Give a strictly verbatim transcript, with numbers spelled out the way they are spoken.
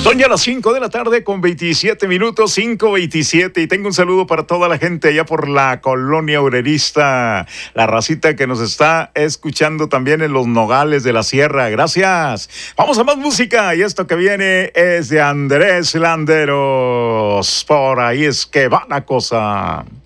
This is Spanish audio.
Son ya las cinco de la tarde con veintisiete minutos, cinco veintisiete, y tengo un saludo para toda la gente allá por la colonia obrerista, la racita que nos está escuchando también en los Nogales de la Sierra. Gracias. Vamos a más música, y esto que viene es de Andrés Landeros. Por ahí es que va la cosa.